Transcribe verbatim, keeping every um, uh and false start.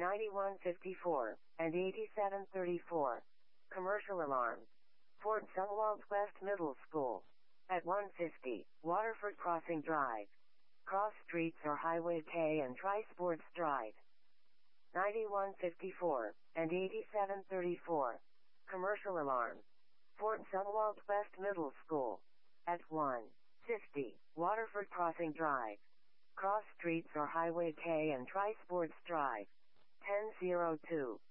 ninety-one fifty-four, and eighty-seven thirty-four. Commercial alarm. Fort Sunwald West Middle School. At one fifty, Waterford Crossing Drive. Cross streets are Highway K and Tri-Sports Drive. ninety-one fifty-four, and eighty-seven thirty-four. Commercial alarm. Fort Sunwald West Middle School. At one fifty, Waterford Crossing Drive. Cross streets are Highway K and Tri-Sports Drive. ten oh two.